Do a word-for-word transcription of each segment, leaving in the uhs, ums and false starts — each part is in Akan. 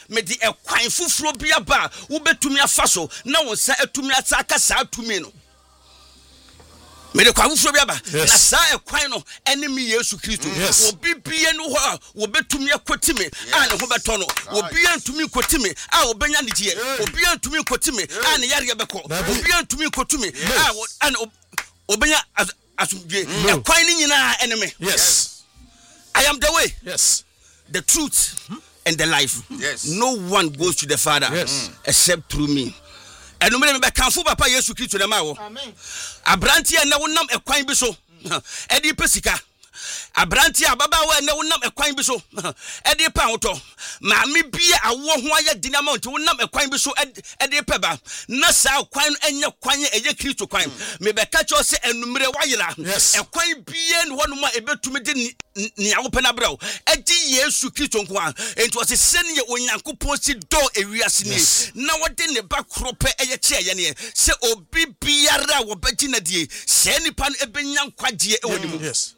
me di e kwan fufuro bia ba wo betumi afa so na wo sa atumi ataka sa atumi no me de kwan fufuro bia ba na sa e kwan no enemy Yesu Kristo obi bia no ho wo betumi akotime a ne ho beto no obi antumi kotime a obenya ne die obi antumi kotime a ne yare beko obi antumi kotime a obenya asumdwe e kwan ni nyina enemy. Yes, I am the way, yes, the truth, mm-hmm. and the life. Yes. No one goes to the Father yes. except through me. And no me be kanfo papa Yesu Kristo na ma wo. Amen. Abranti na wonam ekwan bi so. E di pesika. Abranti ababa wa na wonam ekwan bi so. E di pa hoto. Maami bia awo ho aya dinama nti wonam ekwan bi so e di pa ba. Na sa kwan enye kwan eye Kristo kwan. Me be ka cho se enumere wayira. Ekwan bia ne hono ma ebetumi de ni awope na brawo edi Yesu Kristo nko a enti o se sene onyankopon si do ewiase ni na wode ne ba krope eye che ye ne se obi biara wo bagi na die se nipa no ebenya nkwagye e woni mu. Yes,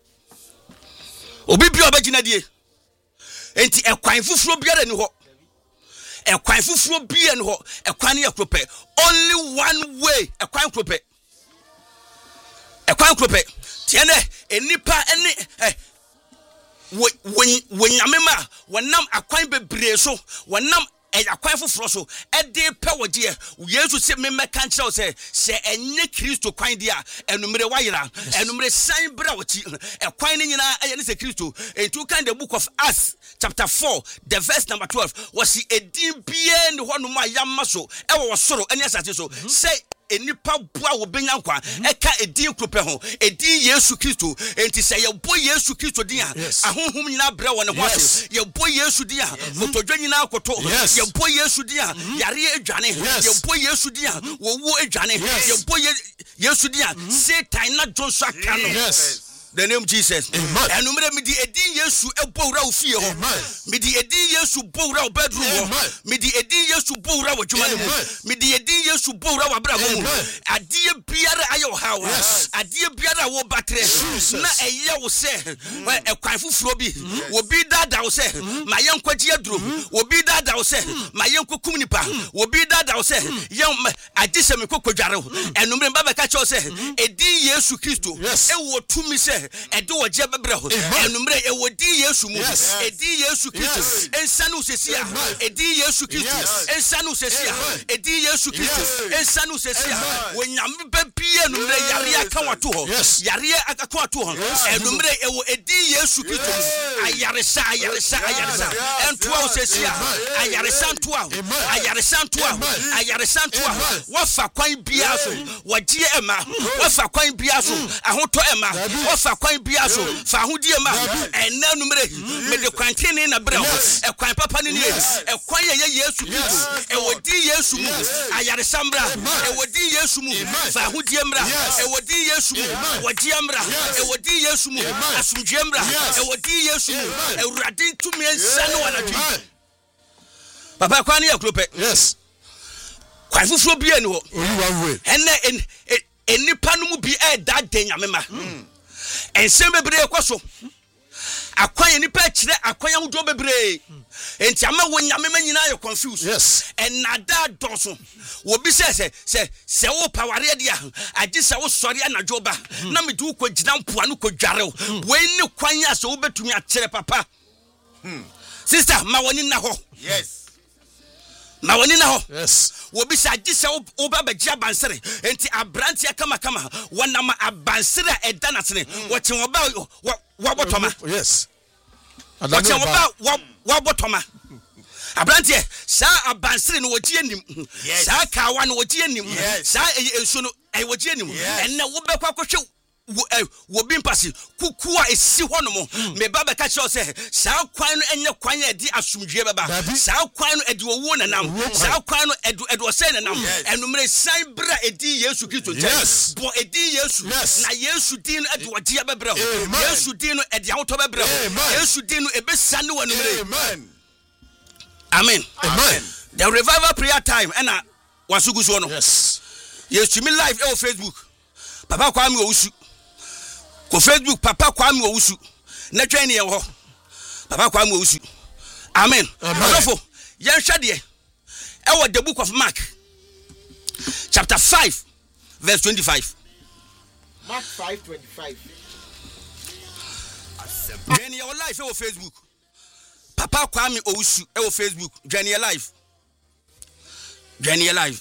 obi bia obagi na die enti ekwan fufuro biara ni ho ekwan fufuro bia ni ho ekwan ye krope only one way ekwan krope ekwan krope tiene enipa eni eh when yamema wanam akwan bebre so wanam akwan foforo so e de pe wode Yesu se me meka nkyerɛ se se enye Kristo kwan dia enumere wayira enumere san bra woti e kwan ni nyina eye ne se Kristo entu kan the book of Acts chapter four the verse number twelve was edin bie ne hono ma yamma so e wo soro ene asase so say enipa boa wo benya nkwa eka edin krope ho edin Yesu Kristo enti se ye bo Yesu Kristo din a ahonhom nyina bre wo ne ho ase ye bo Yesu din a otodwa nyina akoto ye bo Yesu din a yare adwane ye bo Yesu din a wo wo adwane ye bo Yesu din a Satan na jonso aka no. yes. The name Jesus. Amen. And umre mi di edin Yesu ebowra ofie ho. Mi di edin Yesu bowra bedroom ho. Mi di edin Yesu bowra wo dwuma ne mu. Mi di edin Yesu bowra wa bra ho mu. Adie biara ayo hawa. Adie biara wo batre. Na eye wo se e kwan fufuro bi. Wo bi dada wo se ma yen kwagi aduro. Wo bi dada wo se ma yen kokum nipa. Wo bi dada wo se yen agise me kokodware ho. Enumre mba be ka che wo se edin Yesu Kristo e wo tumi se edo oje bebre ho enumre e wodi Yesu mu edi Yesu Kristo ensanu sesia edi Yesu Kristo ensanu sesia edi Yesu Kristo ensanu sesia wonyame babie enumre yare aka wato ho yare aka wato ho enumre e wo edi Yesu Kristo ayare sa ayare sa ayare sa entoa sesia ayare santoa ayare santoa ayare santoa wafa kwan bia so wagye ema wafa kwan bia so ahoto ema wafa kwan bia so fa hodie ma ena numere me de kwantene na bra e kwan papa ne ne e kwan ye Yesu Kristo e wodi Yesu mu ayare sambra e wodi Yesu mu fa hodie mra e wodi Yesu mu wodi mra e wodi Yesu mu asumdwe mra e wodi Yesu mu ewurade tumi ensa no wana twi papa kwan ne yakrope. Yes, kwan fufuro bia ni ho only one way ene enipa no mu bi e da den nyamema ensem bebre ekoso akwan nipa kire akwan ahodo bebre enti ama wonyame manyina ye confused. Yes, enada doso wo bi se se se se wo paware dia agi se wo sori anajo ba na me du ko gina mpoa no ko dware we ni kwan ya se wo betumi a kire papa. Sister ma woni na ho. Yes, na woni na ho. yes, wo bi sa agi se wo ba bagia bansere enti abrantia kama kama wana ma abansere eda nasene wo che wo ba wo botoma. yes, wo che wo ba wo botoma abrantie sa abansere no wogie nim sa kawa no wogie nim sa enso no ai wogie nim enne wo be kwa kwhwe wo bi mpasi kuku a esi hono me baba ka che o se sa kwan no enye kwan ya di asumdwe baba sa kwan no edi owo nanam sa kwan no edu edu se nanam enumre san bra edi Yesu Kristo che bo edi Yesu na Yesu din edi oje bebra Yesu din no edi ahoto bebra Yesu din no ebesane wanumre. Amen. Amen. Amen. The revival prayer time and a wasugu so no. yes, Yes, to me live on Facebook. Papa Kwame Owusu. Ko Facebook Papa Kwame Owusu. Na twa ne ho. Papa Kwame Owusu. Amen. Amen. So Yan Shadia. Ewa the book of Mark. Chapter five, verse twenty-five. Mark five twenty-five. Join your life on Facebook. Papa Kwame Owusu on Facebook. Join your life. Join your life.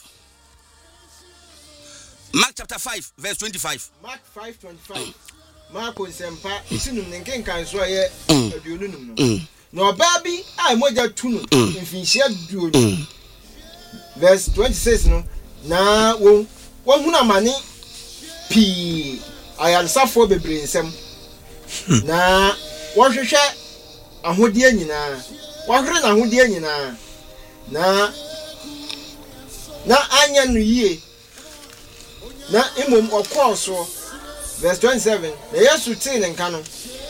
Mark chapter five, verse twenty-five. Mark five twenty-five. Mark on Sempa. Isinum nenken kanso ye aduonum no. No baby, I moja tunu. Infinisia duonu. Verse twenty-six no. Na won won huna mane pi ayansafo bebre nsem. Na wohwehwe ahode nyina. Wohwere na ahode nyina. Na na anya no yie. Na imom okwoso. Verse twenty-seven. Na Yesu tin nka no.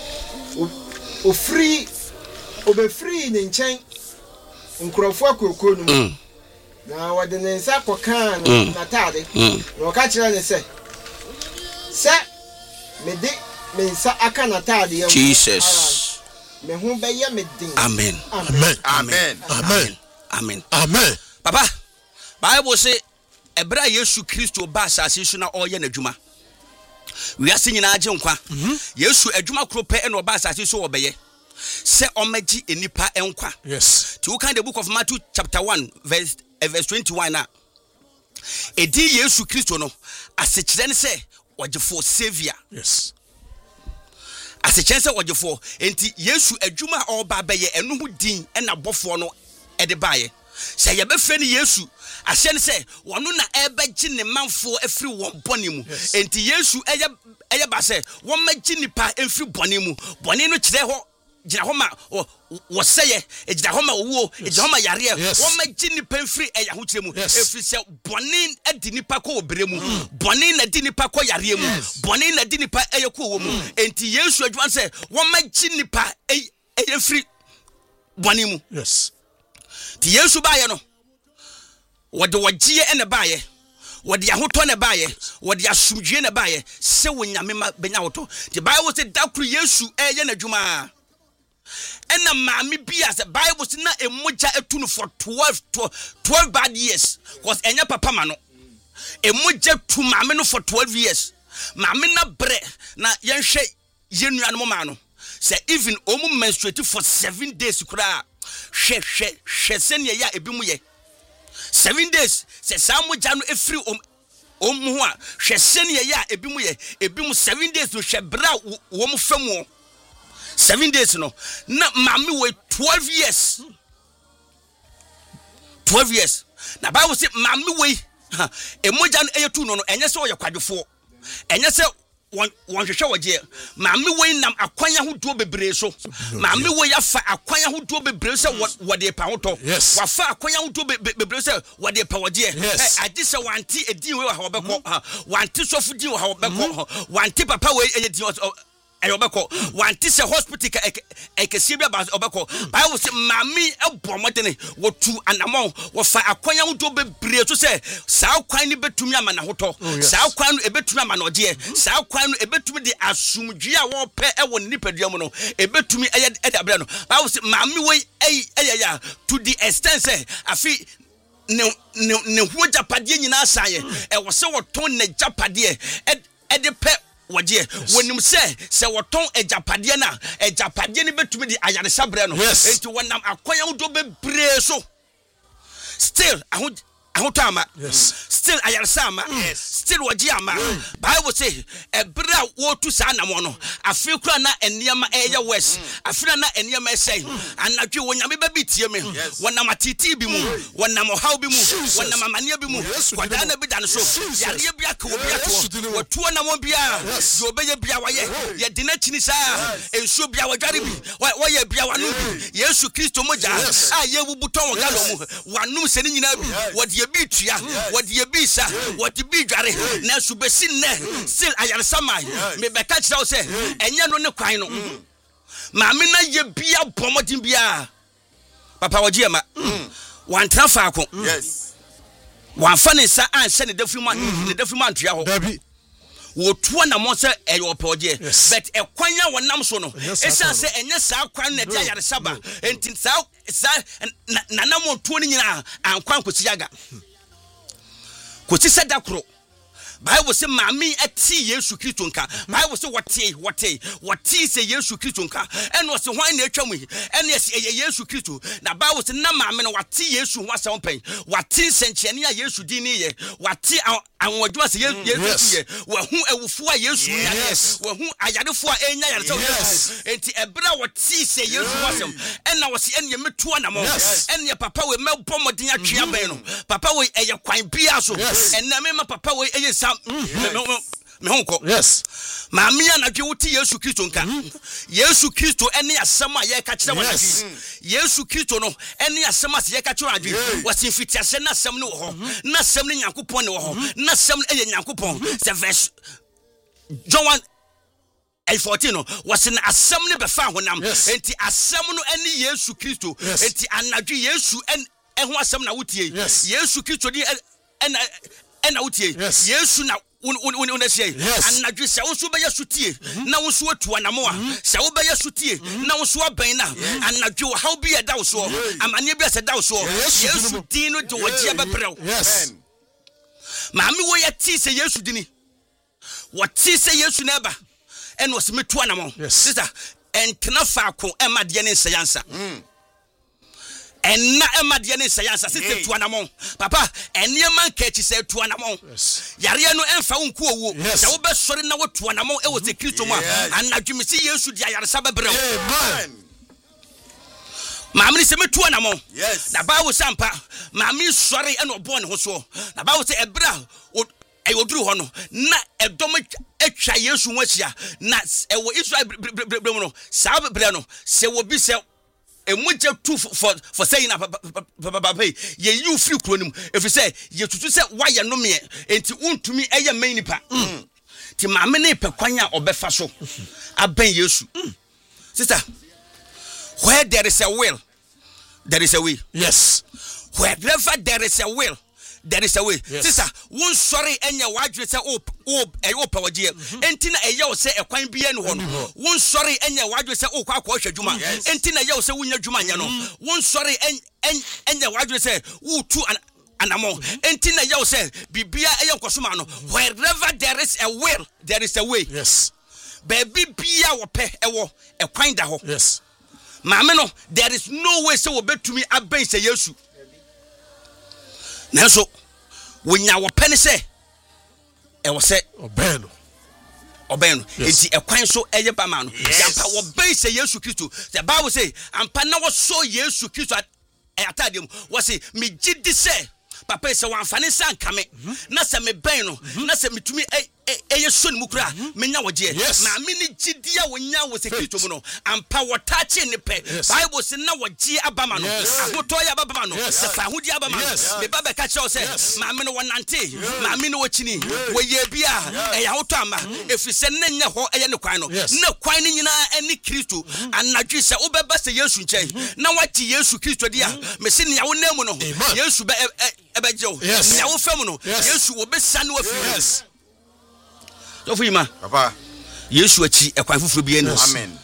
O free obe free ne nchen nkrofo akoko no. Na wade ne nsa kokan na tade. Na oka kire ne se. Se me de me nsa aka na tade yam. Jesus. Me hu be ye me din. Amen. Amen. Amen. Amen. Amen. Amen. Papa, Bible say Ebra Yesu Kristo ba asase so na oye na adwuma. We are singing agye nkwa. Yesu adwuma kro pe na oba asase so obeye. Se omagi enipa enkwa. Yes. To kind the book of Matthew chapter one verse uh, verse twenty-one na. Edi Yesu Kristo no asechire ne se ogefo savior. Yes. Asechire se ogefo enti Yesu adwuma oba beye enu hu din na bofo no e de baye. Se ye be fe ni Yesu ahye ne se wono na ebegye ne manfo afiri won bone mu enti Yesu eye eye ba se won magye nipa afiri bone mu bone no kire ho gina ho ma wo seye ejida ho ma owo ejida ho ma yare won magye nipa afiri eye ho kire mu afiri se bone adi nipa ko obre mu bone na di nipa ko yare mu bone na di nipa eye ko wo mu enti Yesu adwan se won magye nipa eye afiri bone mu. Yes. Ti Yesu baye no wode wagye ene baye wode ahoto ne baye wode asumdwe ne baye se wonyame ma benya woto. The Bible say dakru Yesu eye na dwuma ena maami bia se Bible say na emoja etunu for twelve twelve bad years cause enya papa ma no emoja tu maami no for twelve years maami na bre na yenhwe yenua no ma no say even omu menstruate for seven days kura she she she sene ya ebi mu ye seven days se samuja no efri om om ho a hwe sene ya ebi mu ye ebi mu seven days no hwe bra wo mu famu seven days no na mami we twelve years twelve years na Bible say mami we emoja no eyetu no no enye se oye kwadwefo enye se won hwehwe wogye maame we nam akwanya hodo bebre so maame we yafa akwanya hodo bebre so wode pa hoto wafa akwanya hodo bebre so wode pa wogye ade se wanti edin we wa hobeko wanti sofu din wa hobeko wanti papa we edin ayobeko wanti se hospital ka ekesi bia ba obeko Bible say maame ebomodene wotu anamon wafa akwanya hodo bebre so se saa kwan ni betumi ama na hoto saa kwan no ebetumi ama na ogye saa kwan no ebetumi de asumdwe a wo pe e wo nipadua mu no ebetumi eye ede abra no Bible say maame we eye ya to the extent say afi ne ne ne ho japade nyina asaye e wo se woton ne japade e de pe wagye wonim se se woton ejapade na ejapade ni betumi di ayare sabre no enti wonam akwanya wodo bebre so still aho ahotama still ayare sama still wagye ama Bible say ebra wo tu sa na mo no afi kura na eniema eye west afina na eniema esay anadwe wonyame ba bitie me wonam atiti bi mu wonam haw bi mu wonam amania bi mu kwada na bi dan so yare bi aka obi ato watuo na mo bia yo beye bia waye ye de na chini sa ensuo bia wadware bi waye bia wanu bi Yesu Kristo moja a ye wubuton wogalo mu wanum se ni nyina bi wode bi tua wode bi sa wode bi dware na subesi ne still ayare sama me beka kira wo se enye no ne kwan no maame na ye bia pomodin bia papa wagye ma wan trafa ko yes wan fa ne sa an se ne dafiri man ne dafiri man tua ho dabi wotua na mo se e yo peoje but e kwanya wonam so no esa se enye saa kwan na dia yare saba enti saa saa na na mo tuo ni nyina ankwan kosi yaga kosi sedakro Bible say mami ati Yesu Kristo nka Bible say wate wate wate say Yesu Kristo nka eno se hwan na atwa mu eno ye Yesu Kristo na Bible say na mami no wate Yesu ho asɛm pen wate senkyene a Yesu din ni ye wate anwodwo se Yesu ye wa hu awufo a Yesu ya wa hu ayadefo a enya yare sɛ enti ebra wate say Yesu ho asɛm ena wo se ene meto na mo ene papa we mebɔ modin atwea ben no papa we eye kwan bia so ena me ma papa we eye me honko yes maamia na dwe wuti Yesu Kristo nka Yesu Kristo ene asɛm a ye ka kyerɛ wadi Yesu Kristo no ene asɛm a ye ka kyerɛ wadi wasi fitiase na asɛm ne wo ho na asɛm ne Nyankopɔn ne wo ho na asɛm eye Nyankopɔn se verse John one fourteen no wasi na asɛm ne befa honam enti asɛm no ene Yesu Kristo enti anadwe Yesu en ho asɛm na wutie Yesu Kristo di ena ena wutie Yesu na una say anadwe se wo so be yesutie na wo so atu anamo a se wo be yesutie na wo so aban na anadwe wo how be da wo so amane bi se da wo so Yesu din no de wo je bebrɛw maami wo ye ti se Yesu dini wo ti se Yesu na ba eno se metu anamo sister entena faako e ma de ne nsayansa enna emade ne sayansa sise tuanamon papa enne man ka chi se tuanamon yare no emfa wonku owo se wo be sori na wo tuanamon e wo se Kristo mu anadwumisi Yesu dia yare sa bebrɛ amen maami se metu anamon na ba wo sampa maami sori e no bo ne ho so na ba wo se ebra ayoduru ho no na edom atwa Yesu ho ahia na e wo Israel brem no sa bebrɛ no se wo bi se emuja tu for for saying na papa ye you free kronim if you say ye tutu say why no me enti untumi eye man nipa ti maame ne pe kwan a obefa so aban Yesu sister where there is a will there is a way yes wherever there is a will there is a way sister won sorry enya wadwe say o o e o pawaje enti na eya o say ekwan bia ne ho no won sorry enya wadwe say o kwa kwa hwadwuma enti na eya o say wunya dwuma nya no won sorry enya wadwe say wo tu anamo enti na eya o say bibia eya nkosoma no wherever there is a will there is a way yes baby bia wo pe ewo ekwan da ho yes maame no there is no way say wo betumi aban say Yesu nanso wonya wo pene se e wo se obeno obeno enti ekwan so eye ba ma no yampa wo ben se Yesu Kristo the Bible say ampa na wo so Yesu Kristo atadem wo se me gidi se papa se wan fane san kame na se me ben no na se metumi eye so ne mukura menya woje na me ni gidi a wonya wo se Kristo mu no ampa wo tache ne pe Bible say na woje abama no agoto ya abama no se fa hudi abama me baba ka che o se ma me no wonante ma me no wochini wo ye bia e ya hoto ama efise na nya ho eye ne kwan no na kwan ni nyina ani Kristo anadwe se wo beba se Yesu nchen na wati Yesu Kristo dia me se ne ya wo namu no Yesu be ebejo ne ya wo fam no Yesu wo be sane wo fi so fuyima papa Yesu achi ekwan fufuro bi eni amen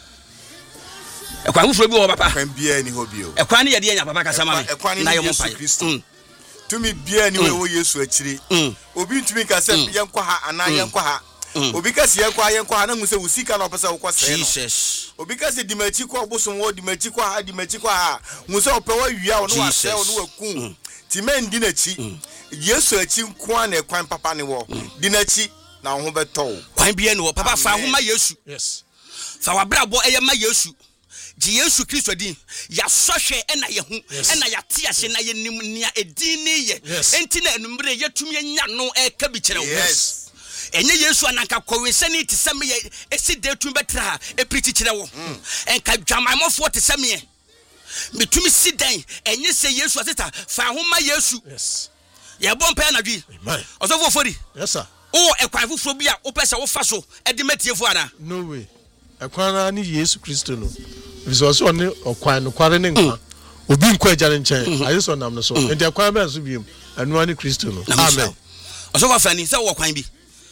ekwan fufuro bi wo papa ekwan bia ni ho bio ekwan ne ye de nya papa kasama me na ye mo pai tumi bia ni wo Yesu achiri obi ntumi ka se yenkwa ha ana yenkwa ha obi ka se yenkwa yenkwa ha na hu se usika na opese wo kwase no Jesus obi ka se dimachi kwa obosom wo dimachi kwa ha dimachi kwa ha hu se opewa wia wo no wa se wo no wa ku ti men di na chi Yesu achi kwa na ekwan papa ne wo di na chi na ho beto kwan bia no papa fa ho ma Yesu yes fa wabrabo eye ma Yesu ji Yesu Kristo din ya sohwe ena ye hu ena ya te ase na ye nim nia edin ni ye enti na enumre yetumi nya no e ka bi kire wo enye Yesu ananka kowensani ti same ye esi de tun betra e priti kire wo enka dwamaimofo te same ye metumi sidan enye se Yesu asita fa ho ma Yesu yes ye bompa na dwi amen osofo fori yes sir o ekwan fufuro bia o pese wo fa so e de matiefo ana no way ekwan ni Yesu Kristo no biso so ne okwan no kware ne nka obi nko agare nchen ayi so nam no so enti ekwan be so biem anu ani Kristo no amen osofo fani se wo kwan bi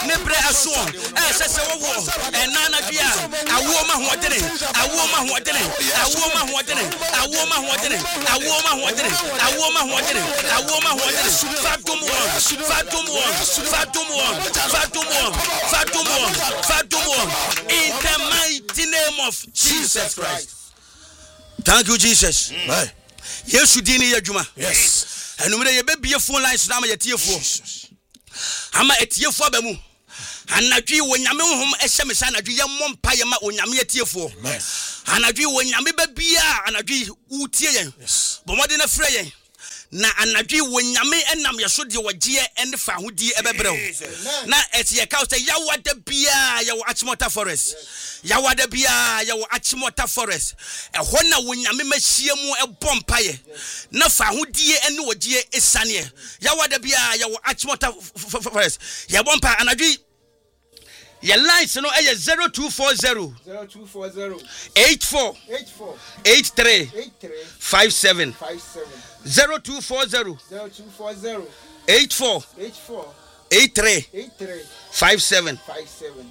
ne bre aso e se se wo ena na dwe a awo ma hoodene awo ma hoodene awo ma hoodene awo ma hoodene awo ma hoodene awo ma hoodene awo ma hoodene fatum won fatum won fatum won fatum won fatum won fatum won in the mighty name of Jesus Christ. Thank you, Jesus. Right. Yes, you didn't hear Juma. Yes. And when you be a phone line, Sam, you tear for. I'm a tear for Bemu. And I do when you home, a semisana, do your mom payama when you meet tear for. And I do when you be beer and I do Utian. But what in a fray? Na anadwi wonyame enam yeso de wagye ene fa hodi ebebrew na etie ka say yawada bia yawo achimota forest yawada bia yawo achimota forest ehɔ na wonyame mahie mu ebompaye na fa hodi ene wagye esane yawada bia yawo achimota forest ya bompa anadwi your lines no eh zero two four zero zero two four zero eight four eight four eight three eight three five seven five seven zero two four zero zero two four zero eight four eight four eight three eight three five seven five seven.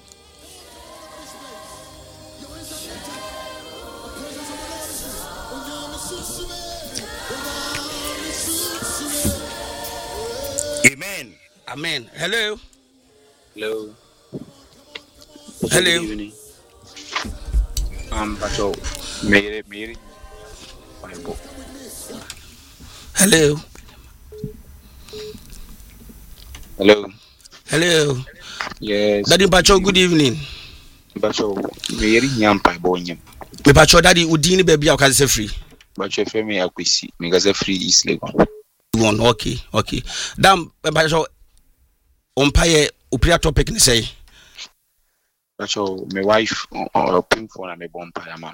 Amen. Amen. Hello. Hello. Hello. Good evening. Um, Pacho, Mary, Mary. Hello. Hello. Hello. Yes. Daddy Pacho, good evening. Pacho, Mary, Yampa, Bonyam. Me Pacho, Daddy, Udini, baby, I can say free. Pacho, Femi, Akwisi, Megaza free is legal. One, okay, okay. Damn, Pacho, umpire, upia topic, ni say. Pacho, my wife, or ping phone and a bonfire man.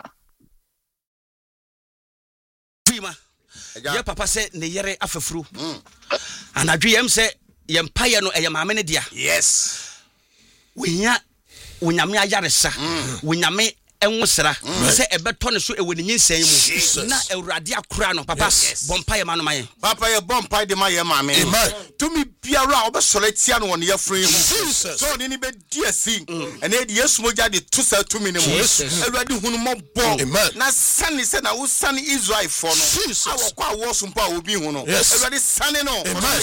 Prima. Yeah, Papa said, ne yere afefru. And I dream say, Yempire no a yamane dia. Yes. We ya, we yamia yaresa, we yame enwosra. Say a beton so a winning saying, na a radia crown, Papa, bonfire man, my Papa, your bonfire, the my mammy. To me, be around, but Soletian one year free. So, any bed, dear sing, and then yes, Moja did two sell two minutes. Already, who more bomb. Now, Sunny said, I was Sunny Israel for no. Our quite was some power will be one. Already, Sunny no.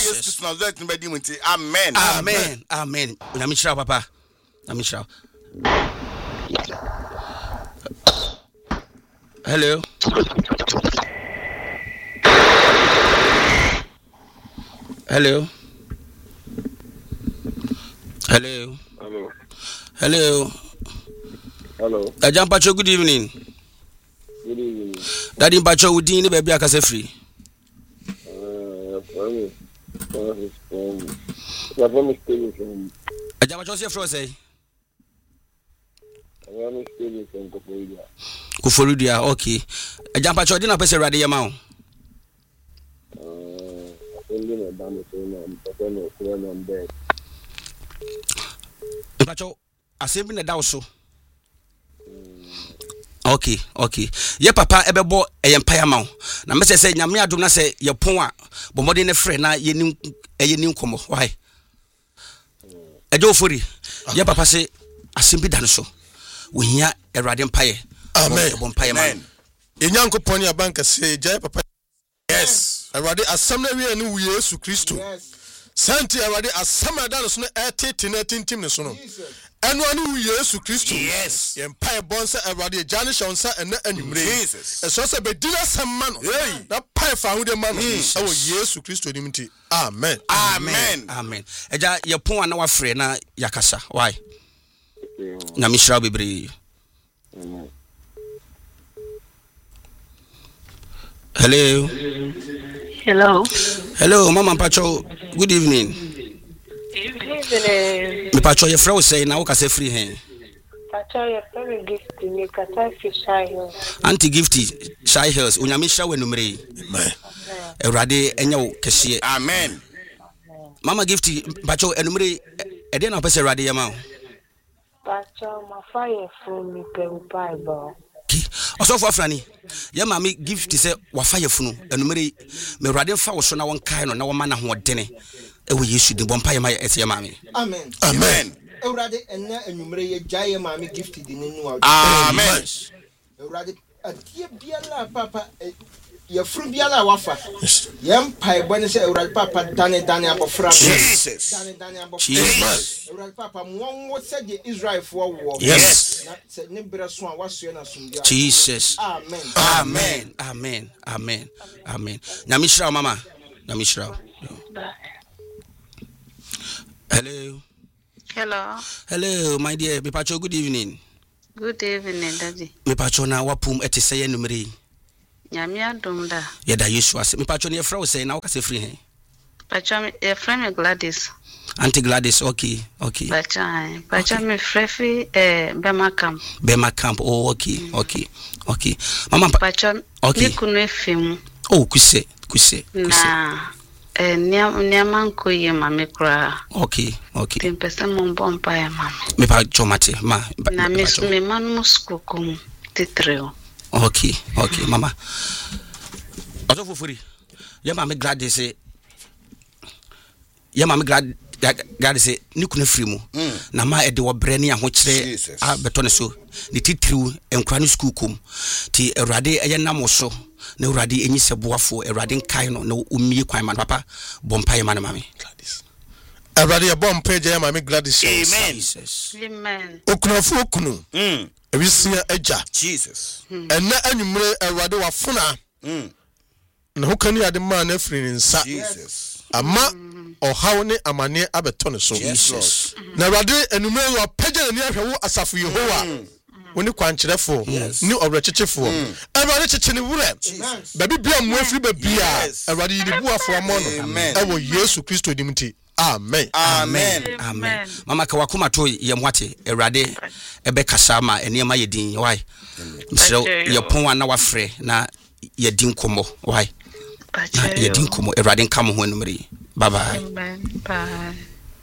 Amen. Amen. Amen. Namisha, Papa. Namisha. Hello. Hello. Hello. Hello. Hello. Hello. Ajam Pacho, good evening. Good evening. Daddy Pacho, Udini, baby, I can say free. Uh, from from from from Ajam Pacho, say free, say. I'm still from Koforidua. Koforidua, okay. Ajam Pacho, didn't I pass a radio amount? Uh, only my damn phone and perform a phone on bed. Pacho, I say in the down. Okay, okay. Ye papa ebebo e empire ma. Na me say nyame adom na say ye pon a bo modern frɛ na ye nim ye nim komo. Why? Ejo fori. Ye papa say asembi dan so. We hia Erade empire. Amen. Amen. Enyankopon ya banka say jai papa. Yes. Erade asam na wi anu Yesu Kristo. Yes. Santi Erade asam na dan so no etete na tintim ne so no. Enu anu Yesu Kristo. Yes. Empire bonsa Erade jani shonsa ena anwumre. Jesus. Eso se be dina samma no. Na pai fa hu de ma no. Ewo Yesu Kristo nim ti. Amen. Amen. Amen. Eja ye pon na wa frɛ na yakasa. Why? Na mishra bebre. Hello. Hello. Hello, Mama Pacho. Good evening. Evening. Me Pacho your friend say na wo ka say free hen. Pacho your friend gift me kata fi shy hills. Anti gifty shy hills. Unyame hwa wenumre. Amen. Erade enya wo kese. Amen. Mama gifty Pacho enumre e de na pese erade yama. Pacho my fire from me pe Bible. Osofo afrani ye ma me gift say wa fire funu enumere me erade fa wo so na won kai no na wo ma na ho dene e wo Yesu din bompa ye ma ete ye ma me. Amen. Amen. Awurade enna enwumre ye gyae ma me gift di nenu. Amen. Awurade adie biala papa ye furu biala wafa. Yem pai bone se Awurade papa dane dane abofra. Jesus. Dane dane abofra. Jesus. Awurade papa mwonwo se de Israel fo wo. Yes. Na se ne bere so a waso na sumdia. Jesus. Amen. Amen. Amen. Amen. Amen. Nyamishra mama. Nyamishra. Hello. Hello. Hello, my dear. Me pacho, good evening. Good evening, Daddy. Me pacho na wapum eti seye numeri. Nyame adom da. Yeda Yesu ase. Me pacho ne yefra wo sey na wo kase free he. Pacho me yefra me Gladys. Auntie Gladys, okay, okay. Pacho, pacho me frefi eh Bema Camp. Bema Camp. Oh, okay, okay. Okay. Mama pa Pacho, okay. Ni kunu efimu. Oh, kuse, kuse, kuse. Na eh niam niam ko ye mame kra. Okay, okay. Pimpesa mo bompa ya mama. Me pacho mate, ma. Na me me man musku kum titreo. Okay, okay, mama. Ozo fufuri. Ya mama Gladys say. Ya mama glad God say ni kuna free mu na ma e de wo bre ne aho kire a beto ne so ni titiriu enkura ne school kum ti Awurade eye nam so na Awurade enyi seboafo Awurade nkai no na umie kwan man papa bompa ye man mame Gladys Awurade ye bompa je mame Gladys. Amen. Amen. Okunafu okunu mm ebisia agya Jesus ena anwumre Awurade wafuna mm na hokani ade man na free nsa Jesus ama ohaw ne amane abeto ne so Jesus na Awurade enumere yo pagya ne ahwe wo asafo Yehowa woni kwankyerefo ni owrechechefo Awurade cheche ne wure baby bia mo afiri babia Awurade yi buafo amono ewo Yesu Kristo dimti. Amen. Amen. Amen. Mama ka wakoma to ye mwate Awurade ebe kasa ma enema ye din why msero ye pon na wafre na ye din komo why ye din komo Awurade nka mo ho enumere. Bye bye. Amen. Bye.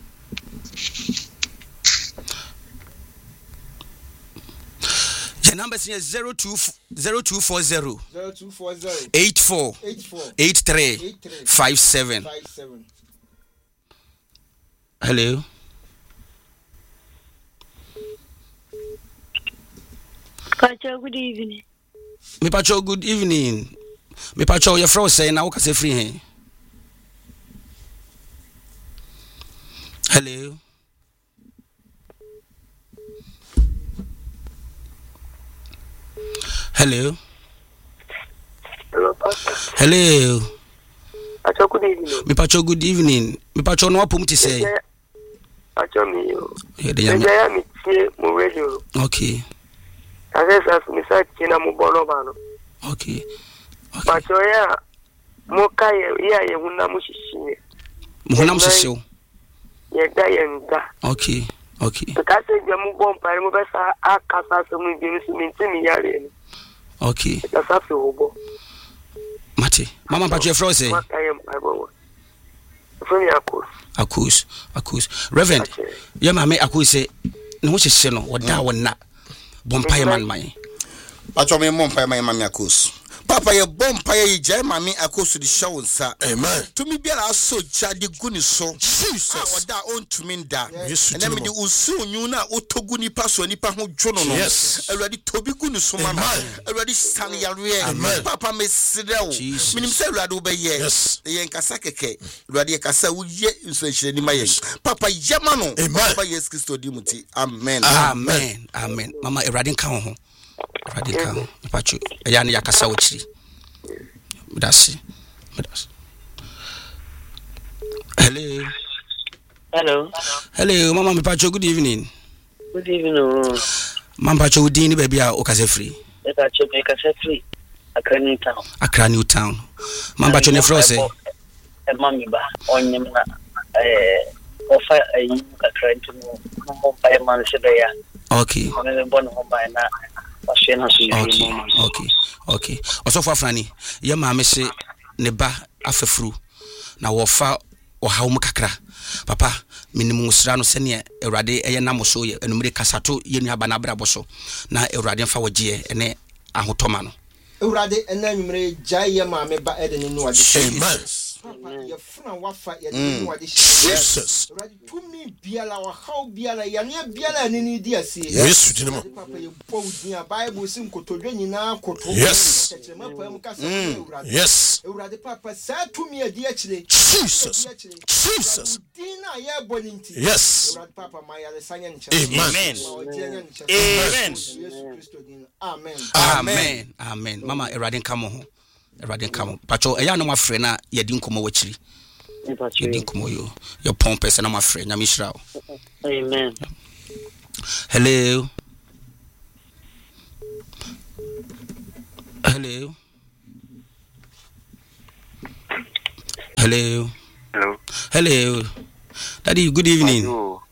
The number is zero two zero two four zero zero two four zero eight four eight three five seven. Hello. Pacho, good evening. Me Pacho, good evening. Me Pacho, your friend say na wo kase free he. Hello. Hello. Hello, Pastor. Hello. Pacho, good evening. Me Pacho, good evening. Me Pacho no wapum ti say. Pacho me yo. Yeah, the young. Yeah, me tie mo radio. Okay. Asa sa mi sa tina mo bolo bano. Okay. Okay. Pacho ya mo kai ya ye hunna mo shishine. Mo hunna mo shishio. Ye da ye nga. Okay. Okay. Ka se je mo bom pare mo be sa akasa so mo bi mi mi ntimi yare ni. Okay. Ka sa fi obo. Mate. Mama Pacho your friend say. Ma kai am abo. From Akos. Akos. Akos. Reverend. Your mama Akos say no shishie no oda wona. Bompa man man. Pacho me bompa man mama Akos. Papa ye bompa ye jai mami Akos di show nsa. Amen. To me biara so cha di guni so. Jesus. Oda on to me da. And then me di usu nyu na otogu nipa so nipa ho dwono no. Yes. Already tobi guni so mama. Already san yare. Papa me srew. Minim se already wo be ye. Yes. Ye nkasa keke. Already kasa wo ye nso hire ni ma ye. Papa yama no. Papa yes Kristo di muti. Amen. Amen. Amen. Mama already kan ho. Already kan ho. Pacho. Ya na yakasa wo chiri. That's it. Hello. Hello. Hello, Mama me Pacho, good evening. Good evening. Mama Pacho udini baby a okase free. E ka che me ka se free. Accra New Town. Accra New Town. Mama Pacho ne fro say. E mami ba onyem na eh ofa ayi Accra ntu no mo pa e man se be ya. Okay. Ko me bon ho ba na Okay, okay, okay. Also for Franny, your mama say neba afefru na wofa ohaw mu kakra. Papa, minimum sra no sene Awurade eye na mo so ye enumere kasato ye nua bana bra boso na Awurade mfa wogie ene ahotoma no. Awurade ena enumere jai ye mama ba ede ne no ade. Amen. Your friend wafa ya what is Jesus. To me biala or how biala ya near biala and any dear see. Yes, Jinamo. Papa you both near Bible sim koto na koto. Yes. Yes. The papa said to me a dear chile. Jesus. Jesus. Dina ya boninti. Yes. Papa my Amen. Amen. Amen. Amen. Amen. Mama Eradin come on. Eradin come on. Pacho eya no mafre na yedi nkomo wachiri. Yedi nkomo yo. Your pompes na mafre na mishra. Amen. Hello. Hello. Hello. Hello. Hello. Daddy, good evening. Hello.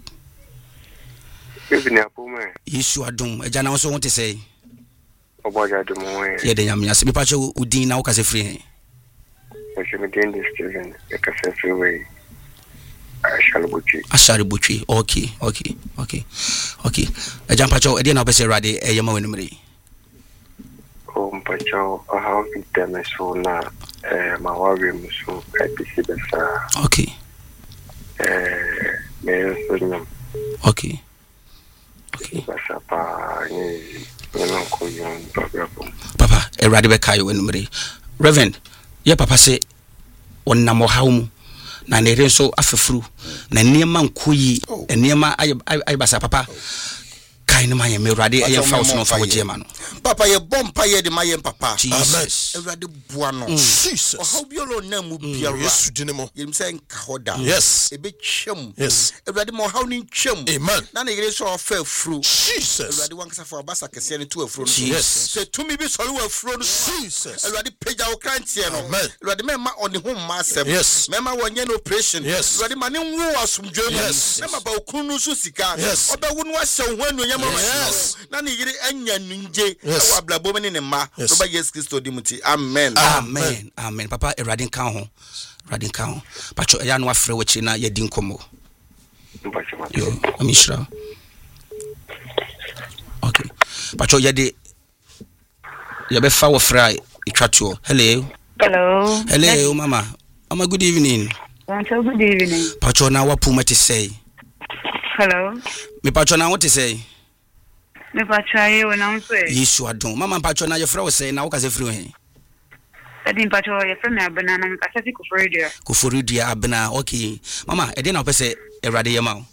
Good evening, Apoma. Yesu adom. Eja na so want to say. Obaja adom we. Ye de nyame ase. Me pa che udin na wo kase free. We should be doing this children. E kase free we. Ashari Butchi. Ashari Butchi. Okay, okay, okay. Okay. Eja pa che e de na obese rade e yema wenumre. O mpacho o how item so na eh mawawe muso e bisi besa. Okay. Eh me so nyam. Okay. Okay. Basa pa ni no ko yon problem. Papa, e rade be kai wenumre. Reverend, ye papa say on na mo hawmu na ne renso afefuru na niema nkoyi niema ay basa papa kai no maye me rade e fa so no fa wo jema no. Papa ye bompa ye de maye papa. Jesus. Rade bua no. Jesus. O how biolo na mu biara. Yesu dinemo. Yim say nka hoda. Yes. E be twem. Yes. Rade mo how ni twem. Amen. Na na yere so ofa afuru. Jesus. Rade wankasa for abasa kese ne to afuru no. Yes. Se tumi bi sori wa afuru no. Jesus. Rade peja wo krantie no. Amen. Rade me ma oni ho ma asem. Yes. Me ma wonye no operation. Yes. Rade ma ne nwo asomdwe no. Yes. Me ma ba okunu so sika. Yes. Oba wo no ahye ho anu nyama ma. Yes. Na ne yere anya nunje. Yes. Wa blabo me ne ma. Roba yes Christo dimuti. Amen. Amen. Amen. Papa eradin kan ho. Eradin kan ho. Pacho eya no afre wachi na yedi nkomo. Mpacho. Yo, amishra. Okay. Pacho yede ye be fa wo fry itwatuo. Hello. Hello. Hello mama. Mama, good evening. Until good evening. Pacho na wa puma te say. Hello. Me pacho na what to say? Me pacho ye when I'm say. Yesu adom. Mama pacho na ye fra wo say na wo ka se free he. Edi pacho ye fra me abena na me ka se ku free dia. Ku free dia abena. Okay. Mama, e dey na pese erade ye ma wo.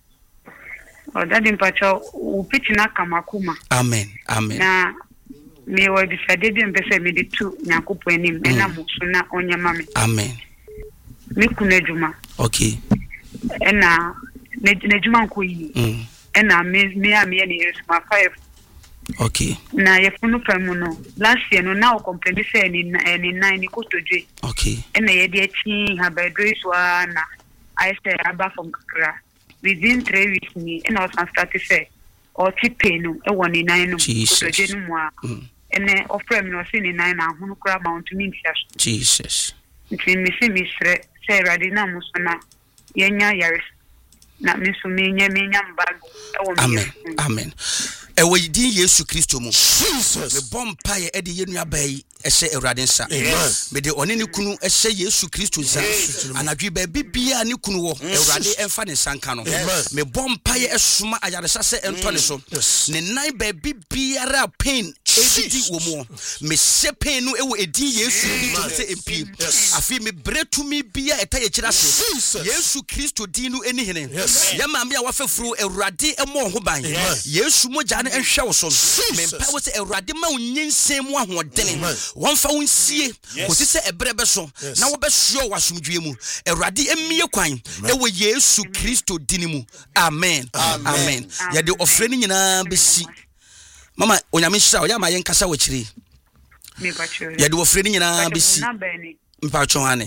O daddy pacho u pitina kamakuma. Amen. Amen. Na me wo bi fade bi mpese me de tu nyakopo anim e na mo so na onyama me. Amen. Me kuna juma. Okay. E na ne juma ko yi. Mm. E na me me a me ne yesu ma five. Okay. Na ye funu famu no. Last year no na o complain say ni ni nine ni kotodwe. Okay. E na ye de achi ha bedroom so na I say aba from Kakra. Within three weeks ni e na o start to say o ti pay no e woni nine no kotodwe no mu a. Ene offer me no say ni nine na hunu kra mount me ntia. Jesus. Nti me se me sre say radi na muso na yenya yares na me so me nya me nya mbago e wo me. Amen. Amen. Ewe din Yesu Kristo mu. Jesus. Me bompa ye ede ye nua bai ehye Awurade nsa. Me de one ne kunu ehye Yesu Kristo nsa. Anadwe ba bibia ne kunu wo Awurade emfa ne sanka no. Me bompa ye esoma ayaresa se ento ne so. Ne nai ba bibia pain edidi wo mu. Me se pain no ewo edin Yesu Kristo se empi. Afi me bretumi bia eta ye kira se. Yesu Kristo din no eni hene. Ya ma me a wafefuru Awurade emo ho ban. Yesu mo and ehwe wo so me pa wo se Awurade ma unyinsem mu ahodene wonfa wonsie ko se ebrebe so na wo be hyo wasomdwe mu Awurade emie kwan e wo Yesu Kristo dini mu. Amen. Amen. Ya de ofre ni nyina besi mama onyame hira o ya ma yenkasa wo kire Me pacho. ya de ofre ni nyina besi mpa cho ane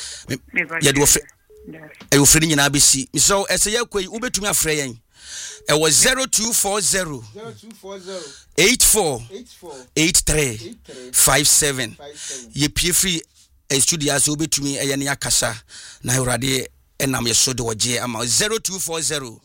ya de ofre e ofre ni nyina besi mi so ese yakoi wo betumi afre yen. It was zero two four zero eight four eight three five seven. Ye pie free a studio as obi to me a yani akasa na Awurade enam ye so de oje ama zero two four zero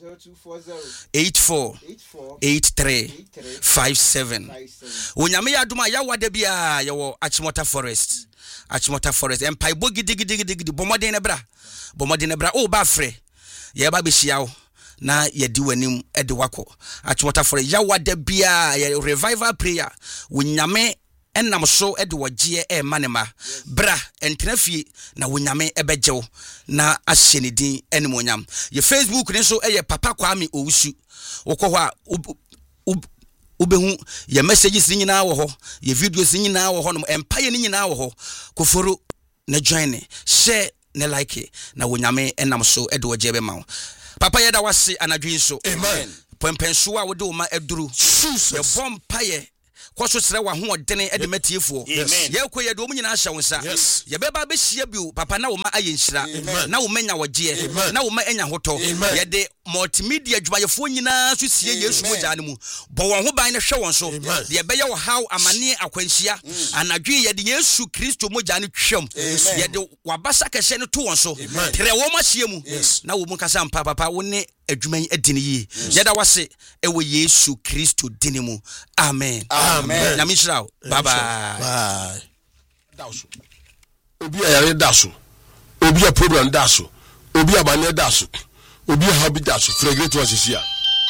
eight four eight three five seven. Onyame ya duma ya wada bia ya wo Achimota Forest. Achimota Forest empire bo gidi gidi gidi gidi bomode ne bra bomode ne bra o ba frɛ ye ba be hia na ye di wanim e de wako Achimota Forest ya wada bia revival prayer wonyame enam so e de wogye e manema bra entrefie na wonyame e bejew na ahye ne din enimonyam ye Facebook ne so e ye Papa Kwame Owusu wokɔ hɔ a ubehu ye messages nyina wo ho ye videos nyina wo ho no empire ni nyina wo ho koforo na join ne share ne like na wonyame enam so e de wogye be ma papa ye da wase anadwi so amen pempenso a wo de wo ma eduru ye bompaye kwaso sere wa ho odene e de matiefo ye kɔ ye de wo nyina ahya wo nsa ye beba be hia bi papa na wo ma ayenhyira na wo manya wogye na wo ma enya hoto ye de multimedia dwumayefo nyina so sie Yesu mogya ne mu bo won ho ban ne hwe won so ye be ye wo haw amane akwanhyia anadwe ye de Yesu Kristo mogya ne twam ye de wabasa kɛhye ne to won so tre wo ma hie mu na wo mu kasa mpa papa wo ne adwuman adini yi ye da wase e wo Yesu Kristo dini mu amen amen na mishraw bye bye bye daso obi ayare daso obi a program daso obi abane daso obi habi daso fregret wasisia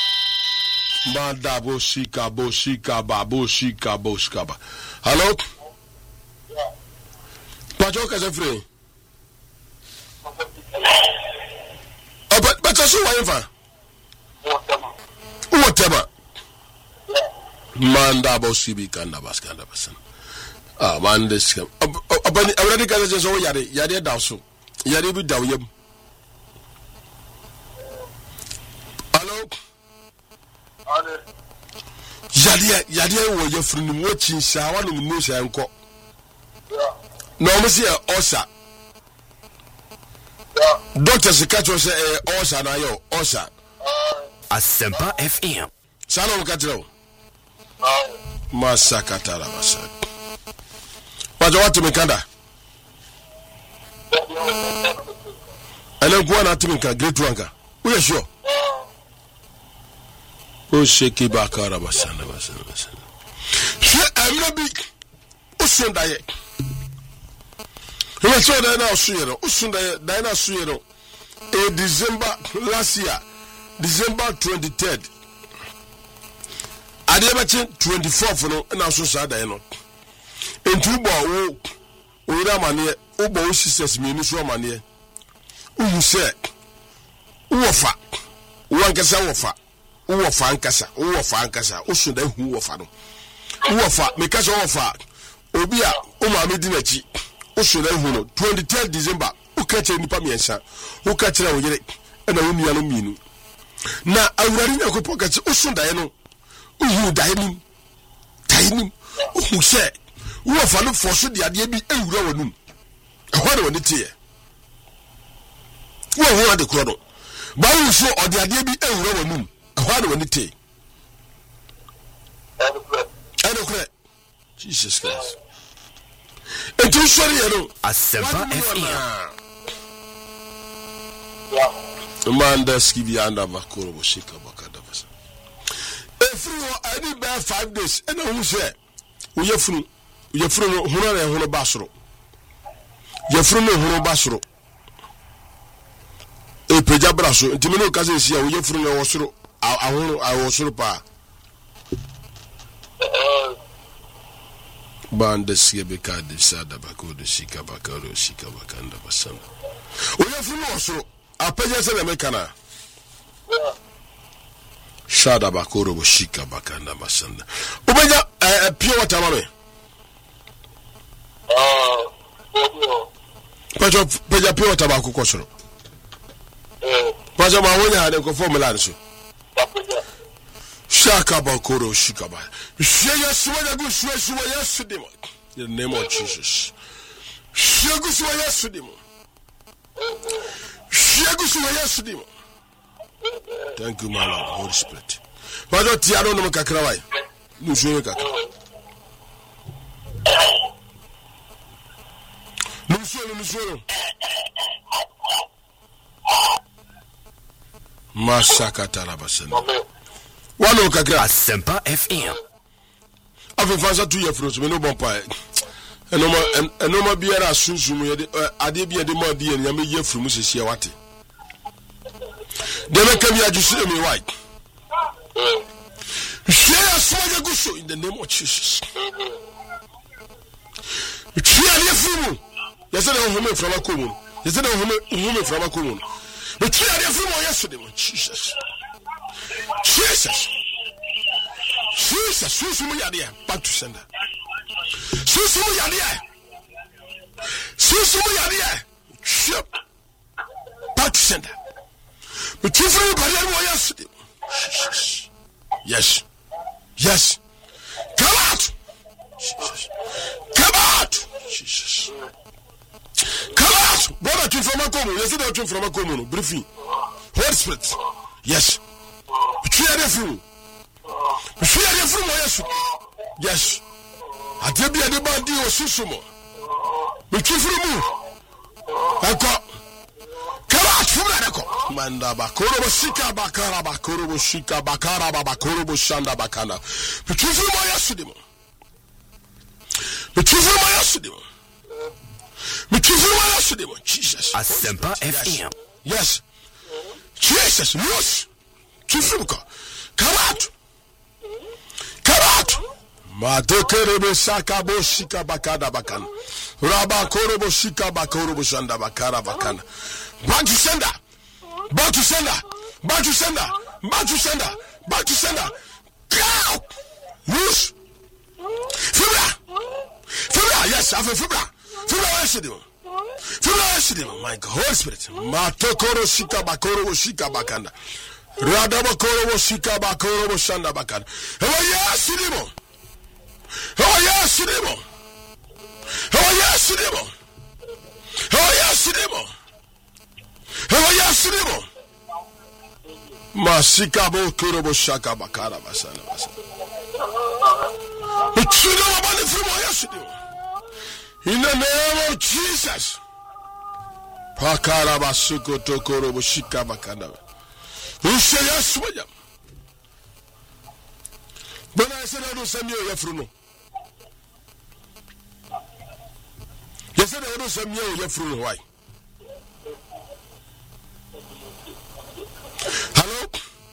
manda bo shika bo shika ba bo shika bo shika ba hello pacho ka se free but but so why fa whatever manda bo sibi kanda baskanda basan ah man this abani already ka se so yare yare daso yare bi dawo yam hello ale yare yare wo ye funu mo chinsha wa no mo sha enko no mo se osa doctor sikacho se osa na yo osa Asempa F M Shalom katro masakata la masak wajo watu mikanda ele kwa na timika great wanka uye sure o sheki bakara basana basana basana she amna bi usunda ye he so da na usuyero usunda ye da na usuyero e December last year December twenty-third Adebachi twenty-fourth no na so sada no entu bo wo owura mane obo wo sisters me ni so mane uhu se wofa wankasa wofa wofa ankasa wofa ankasa osunda hu wofa no wofa me kasa wofa obi a o ma me di nachi osunda hu no twenty-third December ukache nipa miensa ukache na wo yere na wo nua no minu na awurari na ko pokati osunda ye no uhu daenim daenim uhu se wo fa no foso de ade bi ewura wonum ehwa de woni tie wo ho ade kro no ba wo so ode ade bi ewura wonum ehwa de woni tie ade kro Jesus Christ etu sori ye no Asempa F M Manda skivi anda makoro boshika bakada basa. Efru ani ba five days ena hu se uyefunu uyefunu no hono na hono basoro. Yefunu no hono basoro. E peja braso ntimi no kaze sia uyefunu no wosoro ahono awosoro pa. Banda skibe kadi sada bakodo shika bakaro shika bakanda basana. Uyefunu wosoro apeja se na mekana shada bakoro boshika bakanda masanda ubeja uh, pure water mame ah peja peja pure water ba kokko soro eh peja ma wonya ade ko formula nso shaka bakoro shika ba sheya suwa gu suwa suwa yesu demo in the name of Jesus shegu suwa yesu demo thank you my Lord Holy Spirit Bajo ti ado no kakra wai nu suwe kakra nu suwe nu suwe masakata la basana wano kakra Asempa F M afi fansa tu ye fro so me no bon pa enoma enoma biara sunsun ye de ade bia de ma de ye nyame ye furu mu sehia wate de make bi ajusu me why share so ye go so in the name of Jesus share ye furu mu ye say de home from akomu ye say de home home from akomu but share ye furu mu yesterday Jesus Jesus Jesus susu mu yade back to sender susu mu yade susu mu yade ship back to sender but you from body mu yesterday yes yes come out Jesus come out Jesus come out brother you from akomu you say that you from akomu no briefing Holy Spirit yes you are there from you are there from yes yes adebi ade bandi osusumo me kifuru ako kala tfumra ko manda bakoro bosika bakara bakoro bosika bakara bakoro boshanda bakana me kifuru mo yesudimo me kifuru mo yesudimo me kifuru mo yesudimo Jesus Asempa F M yes Jesus yes kifuru ko karat karat Madekerebe saka boshika bakada bakana. Raba korobo shika bakorobo shanda bakara bakana. Back to sender. Back to sender. Back to sender. Back to sender. Back to sender. Go. Loose. Fibra. Fibra. Yes, I have fibra. Fibra yesterday. Fibra yesterday. My God, Holy Spirit. Matokoro shika bakorobo shika bakana. Radaba korobo shika bakorobo shanda bakana. Oh yes, Sidimo. Oh yes, Sidimo. Oh yes, Sidimo. Oh yes, Sidimo. Oh yes, Sidimo. Masika bo kurobo shaka bakara basana basana. Uchido mabani fumo yes, Sidimo. In the name of Jesus. Pakara basuko tokorobo shika bakana. Ushe yes, wajam. But I said I don't send you a fruno. You said I don't send you a fruno. Why? Hello?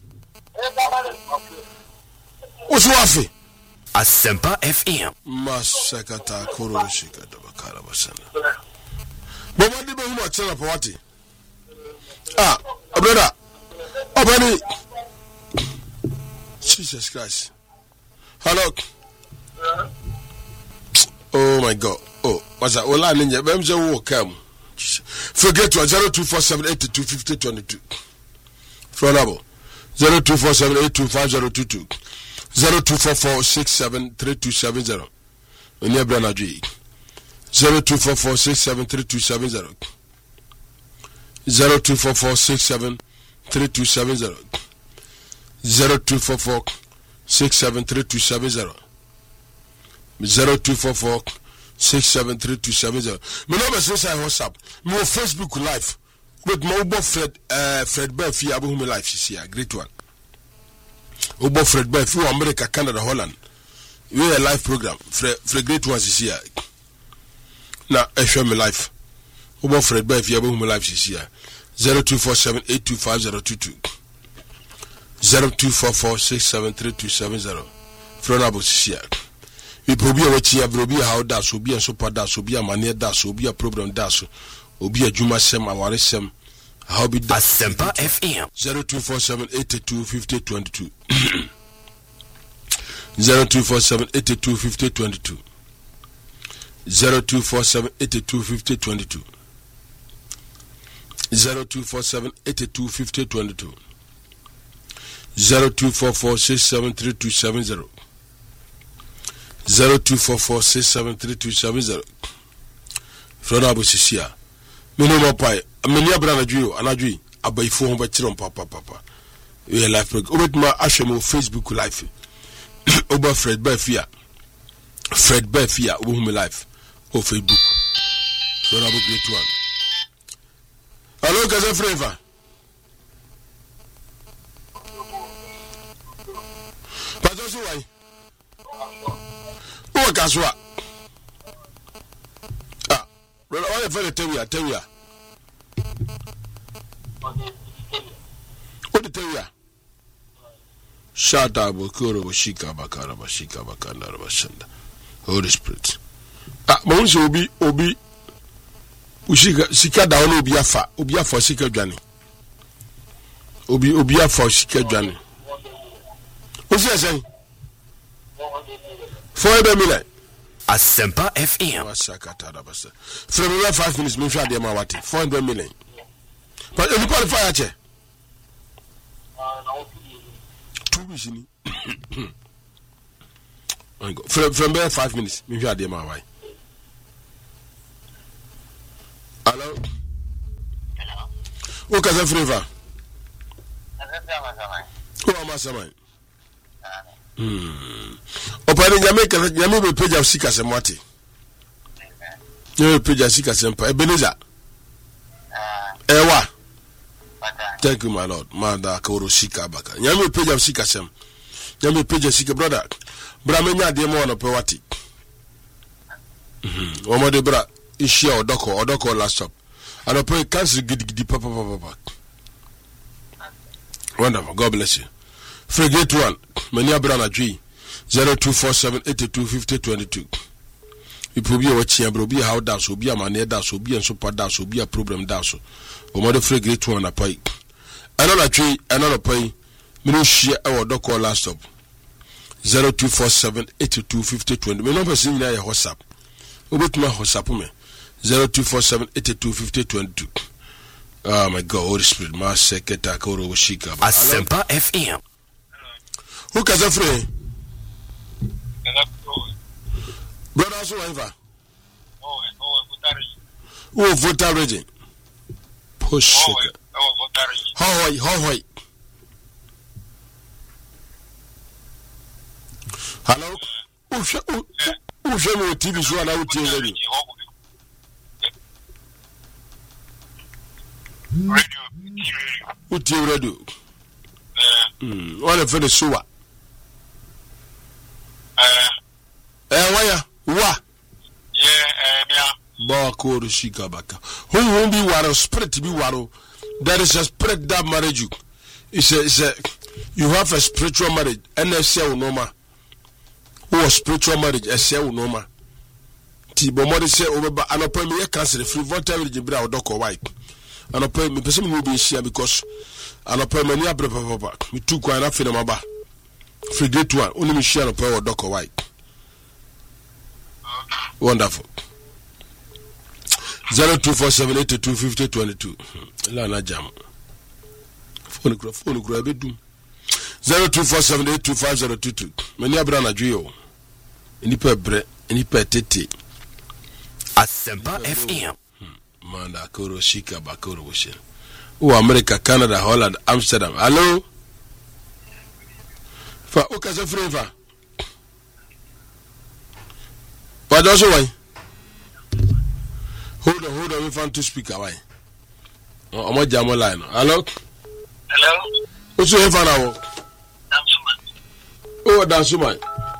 What's waffy? Asempa F M. Masakata Koroshika Dabakarabasana. But what did you tell a party? Ah, a brother. Oh, buddy. Jesus Christ. Hello. Oh my God. Oh, what's that? Ola ninja. Bemja wo come. Forget to zero two four seven eight two fifty twenty two. Fronabo. Zero two four seven eight two five zero two two. Zero two four four six seven three two seven zero. Onye brana G. Zero two four four six seven three two seven zero. Zero two four four six seven three two seven zero. Zero two four four six seven three two seven zero. Zero two four four six seven three two seven zero. Me no message I WhatsApp. Me on Facebook live. With my Obo Fred uh Fred Buffy abu me live this year. Great one. Obo Fred Buffy America, Canada, Holland. We a live program. Fred Fred great ones this year. Now I show me live. Obo Fred Buffy abu me live this year. Zero two four seven eight two five zero two two. Zero two four four six seven three two seven zero. Fronabo Sia. We probably watch here, probably how that's will be a super das, will be a money das, will be a program das, will be a Juma Sem, our Sem. How be that? Asempa F M. Zero two four seven eighty two fifty twenty two. Zero two four seven eighty two fifty twenty two. Zero two four seven eighty two fifty twenty two. Zero two four seven eighty two fifty twenty two. Zero two four four six seven three two seven zero. Zero two four four six seven three two seven zero. Frona Bosisia. Minimum pie. A million brand you, anadri, a by phone by Chiron Papa Papa. We are live program. Over my Ashemo Facebook live. Over Fred Buffia. Fred Buffia, whom live. Or Facebook. Frona Great one. Hello, Gaza Flavor. But also why? Who can swap? brother why for the tewia tewia what the tewia shata bokoro boshika bakara bashika bakanda bashanda Holy Spirit ah mo nso obi obi ushika sika da ono obi afa obi afa sika dwane obi obi afa sika dwane o se sen four hundred million Asempa F M. From me five minutes, me share dem awati four hundred million. But if you qualify ache. Two weeks ni. From from there five minutes, me share dem awai. Hello. Hello. O ka se freva. O amasamai. Hmm. Opani nyame ka nyame be page of sika semwati. Nyame page of sika sempa Ebenezer. Ah. Ewa. Thank you my lord. Manda koro sika baka. Nyame page of sika sem. Nyame page of sika brother. Bra menya de mo no pe wati. Mhm. Omo de bra ishia odoko odoko laptop. And open cancel gidi papa papa. Wonderful. God bless you. Frigate one, Mania Brana G zero two four seven eight two five zero two two. You probably watch here, bro. Be how that's will be a man, that's will be a super that's will be a problem that's o mother frigate one a pay. Another tree, another pay. Minu share our doc or last stop zero two four seven eight two five zero two zero. Me number sing na your WhatsApp. Ubit my WhatsApp me zero two four seven eight two five zero two two. Oh my God, Holy Spirit, my secretary Koro Shika. Asempa F M. Who can say free? Brother, also ever. Oh, oh, voter. Oh, voter ready. Push. Oh, voter. How are how are hello? Who who who show me T V show and I will tell you. Radio, T V radio. Who T V radio? Hmm. What a funny show. Eh, why? Wa? Yeah, eh, Ba ko shika baka. Who won't be waro spirit to be waro. There is a spirit that marriage you. It's a, it's a you have a spiritual marriage. And a cell noma. Who was spiritual marriage? A cell noma. Ti bomodi say over ba anopo me cancel free voter with Jibra or Doko White. Anopo me person will be here because anopo me ni abre papa. Me too kwa na fina maba. Free gate one. Only me share anopo or Doko White. Wonderful. Zero two four seven eight two fifty twenty two. Lana jam. Phone cro phone cro bedum. Zero two four seven eight two five zero two two. Many abrana drio. Any per bre, any per tete. Asempa F M. Manda koro shika bakoro woshe. Oh, America, Canada, Holland, Amsterdam. Hello. Fa okaze freva. But also why? Hold on, hold on, we found to speak away. Oh, I'm a jam line. Hello? Hello? What's your phone now? Oh, that's my.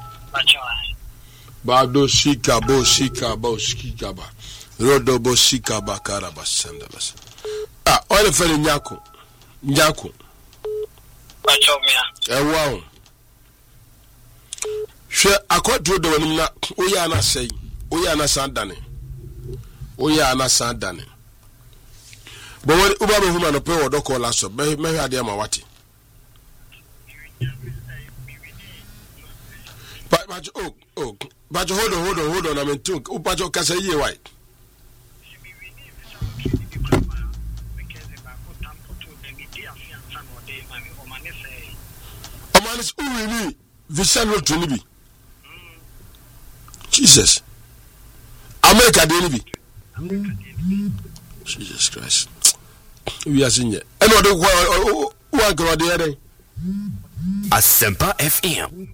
Bado shika bo shika bo shika ba. Rodo bo shika ba karaba sandalas. Ah, all the fellow nyako. Nyako. Eh, wow. She akɔdro de wani na oya na sei oya na sandane oya na sandane bo wani uba be huma no pe wodo ko la so me me ade ma wati ba ba oh oh ba hold on hold on hold on I mean to upa jo kasa ye why omanis uwini visano tunibi Jesus. America didn't be. Jesus Christ. We are seeing it. And what do one go there? Asempa F M.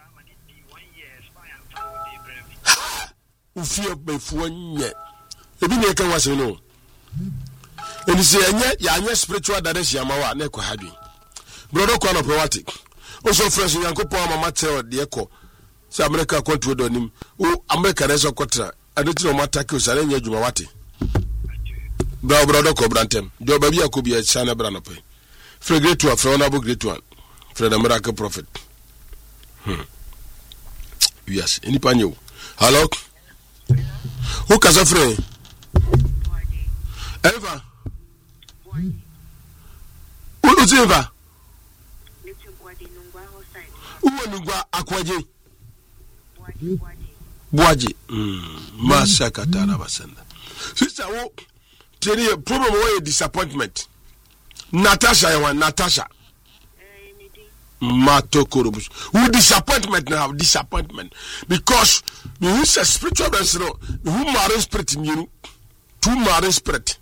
Who fear by one yet. The Bible can was no. And you say, yeah, spiritual that is Yamawa, Neko Habi. Brother Kono Poetic. Also, fresh in Yanko Poma Mateo, the echo. So America control on him. Oh, America is a quarter. I don't know what tackles are in your Jumawati. bra bra do ko brantem do ba bia ko bia chana bra no pe frɛ great one frɛ honorable great one frɛ the miracle prophet hmm yes any panyo hello who kasa frɛ Eva who is Eva who nugwa akwaje Boaji mm masaka tara basenda sister wo tell you problem why disappointment Natasha you want Natasha Matokorobus who disappointment now disappointment because me who say spiritual person who marine spirit in you two marine spirit